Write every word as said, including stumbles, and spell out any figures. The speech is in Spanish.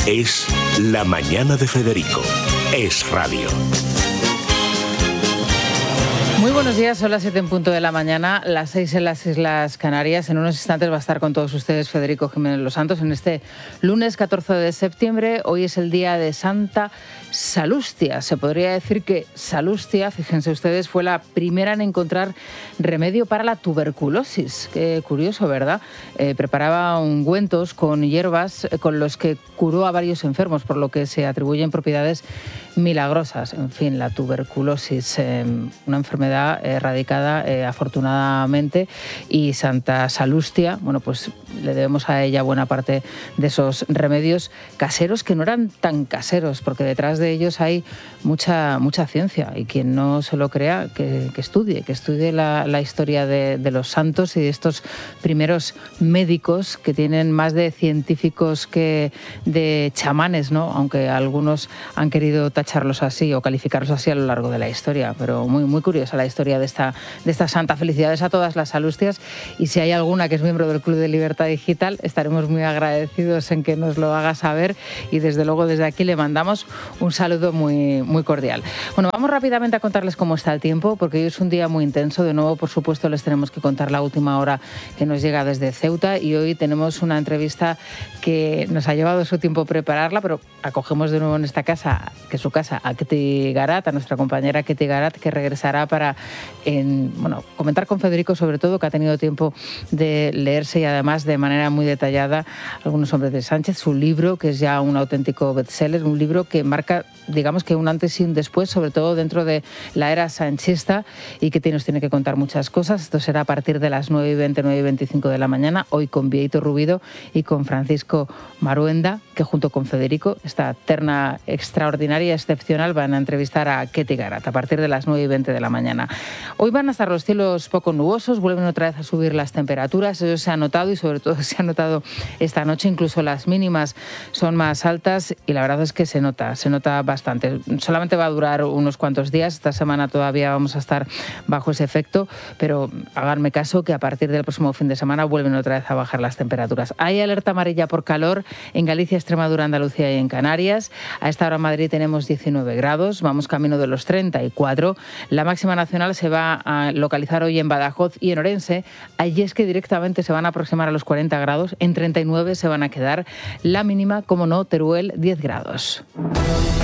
Es La Mañana de Federico. Es radio. Muy buenos días, son las siete en punto de la mañana, las seis en las Islas Canarias. En unos instantes va a estar con todos ustedes Federico Jiménez Los Santos en este lunes catorce de septiembre. Hoy es el día de Santa Salustia. Se podría decir que Salustia, fíjense ustedes, fue la primera en encontrar remedio para la tuberculosis. Qué curioso, ¿verdad? Eh, preparaba ungüentos con hierbas con los que curó a varios enfermos, por lo que se atribuyen propiedades milagrosas. En fin, la tuberculosis, eh, una enfermedad erradicada eh, afortunadamente, y Santa Salustia, bueno, pues le debemos a ella buena parte de esos remedios caseros que no eran tan caseros, porque detrás de ellos hay mucha mucha ciencia, y quien no se lo crea, que, que estudie, que estudie la, la historia de, de los santos y de estos primeros médicos que tienen más de científicos que de chamanes, ¿no? Aunque algunos han querido tacharlos así o calificarlos así a lo largo de la historia, pero muy, muy curiosa la historia de esta, de esta santa. Felicidades a todas las salustias, y si hay alguna que es miembro del Club de Libertad Digital, estaremos muy agradecidos en que nos lo haga saber, y desde luego desde aquí le mandamos un saludo muy, muy cordial. Bueno, vamos rápidamente a contarles cómo está el tiempo, porque hoy es un día muy intenso. De nuevo, por supuesto, les tenemos que contar la última hora que nos llega desde Ceuta, y hoy tenemos una entrevista que nos ha llevado su tiempo prepararla, pero acogemos de nuevo en esta casa, que es su casa, a Ketty Garat, a nuestra compañera Ketty Garat, que regresará para en, bueno, comentar con Federico, sobre todo, que ha tenido tiempo de leerse, y además de manera muy detallada, Algunos hombres de Sánchez, su libro, que es ya un auténtico bestseller, un libro que marca, digamos, que un antes y un después, sobre todo dentro de la era sanchista, y que nos tiene que contar muchas cosas. Esto será a partir de las nueve y veinte, nueve y veinticinco de la mañana, hoy con Bieito Rubido y con Francisco Maruenda, que junto con Federico, esta terna extraordinaria y excepcional, van a entrevistar a Ketty Garat a partir de las nueve y veinte de la mañana. Hoy van a estar los cielos poco nubosos, vuelven otra vez a subir las temperaturas, eso se ha notado, y sobre todo se ha notado esta noche. Incluso las mínimas son más altas, y la verdad es que se nota, se nota bastante. Solamente va a durar unos cuantos días, esta semana todavía vamos a estar bajo ese efecto, pero háganme caso que a partir del próximo fin de semana vuelven otra vez a bajar las temperaturas. Hay alerta amarilla por calor en Galicia, Extremadura, Andalucía y en Canarias. A esta hora en Madrid tenemos diecinueve grados, vamos camino de los treinta y cuatro. La máxima nacional se va a localizar hoy en Badajoz y en Orense. Allí es que directamente se van a aproximar a los cuarenta grados, en treinta y nueve se van a quedar. La mínima, como no, Teruel, diez grados.